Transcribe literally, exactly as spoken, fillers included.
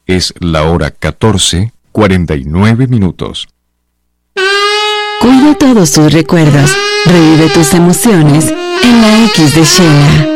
Es la hora catorce, cuarenta y nueve minutos. Cuida todos tus recuerdos, revive tus emociones en la X de Sheila.